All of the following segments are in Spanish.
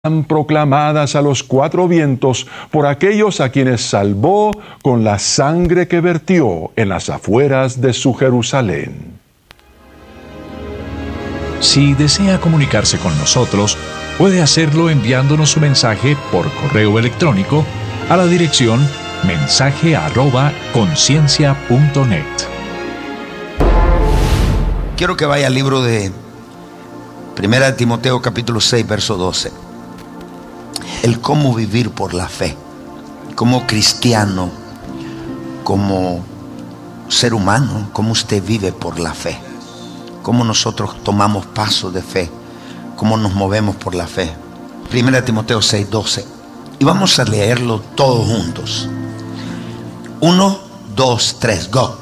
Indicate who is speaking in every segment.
Speaker 1: proclamadas a los cuatro vientos por aquellos a quienes salvó con la sangre que vertió en las afueras de su Jerusalén.
Speaker 2: Si desea comunicarse con nosotros, puede hacerlo enviándonos su mensaje por correo electrónico a la dirección mensaje@conciencia.net.
Speaker 3: Quiero que vaya al libro de 1 Timoteo capítulo 6, verso 12. El cómo vivir por la fe, como cristiano, como ser humano, cómo usted vive por la fe, cómo nosotros tomamos pasos de fe, cómo nos movemos por la fe. 1 Timoteo 6, 12. Y vamos a leerlo todos juntos. 1, 2, 3, go.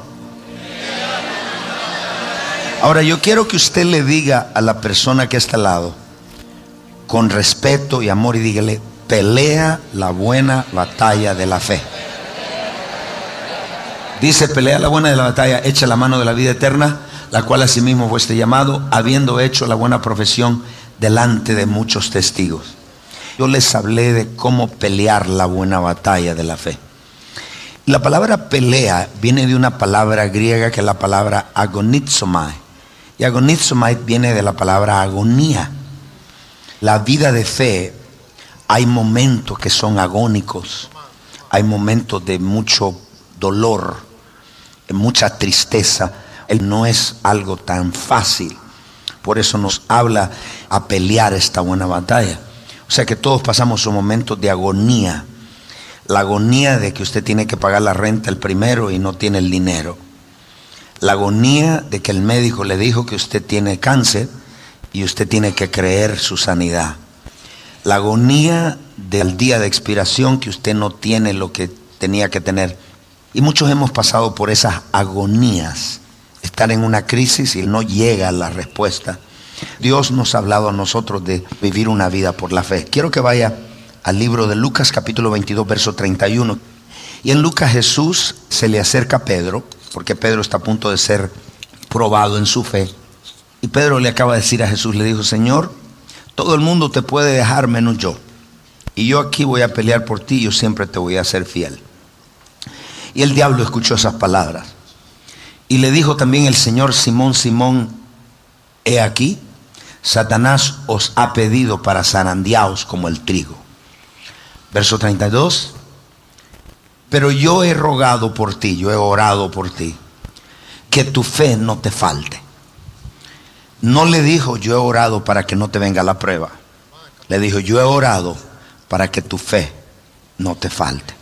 Speaker 3: Ahora yo quiero que usted le diga a la persona que está al lado, con respeto y amor, y dígale: pelea la buena batalla de la fe. Dice: pelea la buena de la batalla, echa la mano de la vida eterna, la cual asimismo fuiste llamado, habiendo hecho la buena profesión delante de muchos testigos. Yo les hablé de cómo pelear la buena batalla de la fe. La palabra pelea viene de una palabra griega que es la palabra agonizomai. Y agonizomai viene de la palabra agonía. La vida de fe, hay momentos que son agónicos, hay momentos de mucho dolor, de mucha tristeza. No es algo tan fácil. Por eso nos habla a pelear esta buena batalla. O sea que todos pasamos un momento de agonía. La agonía de que usted tiene que pagar la renta el primero y no tiene el dinero. La agonía de que el médico le dijo que usted tiene cáncer y usted tiene que creer su sanidad. La agonía del día de expiración que usted no tiene lo que tenía que tener. Y muchos hemos pasado por esas agonías. Estar en una crisis y no llega la respuesta. Dios nos ha hablado a nosotros de vivir una vida por la fe. Quiero que vaya al libro de Lucas capítulo 22 verso 31. Y en Lucas Jesús se le acerca a Pedro, porque Pedro está a punto de ser probado en su fe. Y Pedro le acaba de decir a Jesús, le dijo: Señor, todo el mundo te puede dejar menos yo. Y yo aquí voy a pelear por ti, yo siempre te voy a ser fiel. Y el diablo escuchó esas palabras. Y le dijo también el Señor: Simón, Simón, he aquí, Satanás os ha pedido para zarandeaos como el trigo. Verso 32. Pero yo he rogado por ti, yo he orado por ti, que tu fe no te falte. No le dijo: yo he orado para que no te venga la prueba. Le dijo: yo he orado para que tu fe no te falte.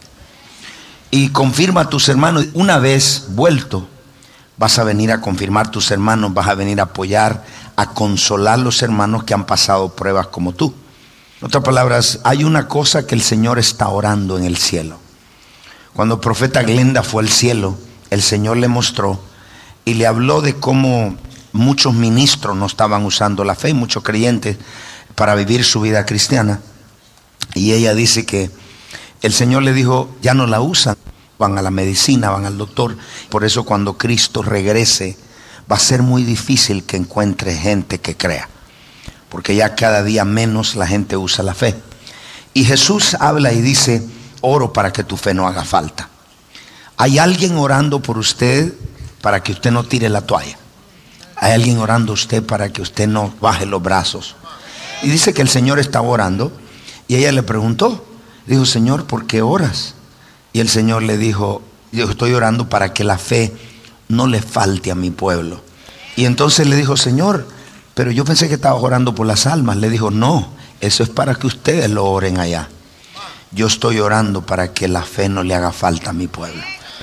Speaker 3: Y confirma a tus hermanos. Una vez vuelto, vas a venir a confirmar a tus hermanos, vas a venir a apoyar, a consolar a los hermanos que han pasado pruebas como tú. En otras palabras, hay una cosa que el Señor está orando en el cielo. Cuando el profeta Glenda fue al cielo, el Señor le mostró y le habló de cómo muchos ministros no estaban usando la fe, muchos creyentes, para vivir su vida cristiana. Y ella dice que el Señor le dijo: ya no la usan, van a la medicina, van al doctor. Por eso cuando Cristo regrese va a ser muy difícil que encuentre gente que crea, porque ya cada día menos la gente usa la fe. Y Jesús habla y dice: oro para que tu fe no haga falta. Hay alguien orando por usted para que usted no tire la toalla. Hay alguien orando a usted para que usted no baje los brazos. Y dice que el Señor está orando. Y ella le preguntó, dijo: Señor, ¿por qué oras? Y el Señor le dijo: yo estoy orando para que la fe no le falte a mi pueblo. Y entonces le dijo: Señor, pero yo pensé que estabas orando por las almas. Le dijo: no, eso es para que ustedes lo oren allá. Yo estoy orando para que la fe no le haga falta a mi pueblo.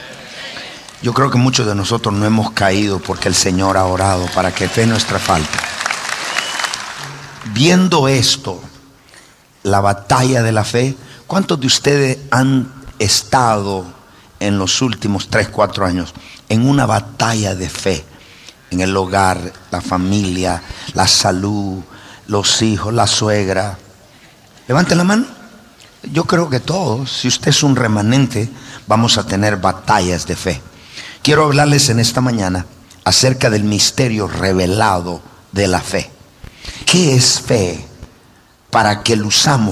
Speaker 3: Yo creo que muchos de nosotros no hemos caído porque el Señor ha orado para que fe nuestra falte. Viendo esto, la batalla de la fe, ¿cuántos de ustedes han estado en los últimos 3-4 años en una batalla de fe? En el hogar, la familia, la salud, los hijos, la suegra. Levanten la mano. Yo creo que todos, si usted es un remanente, vamos a tener batallas de fe. Quiero hablarles en esta mañana acerca del misterio revelado de la fe. ¿Qué es fe? Para que lo usamos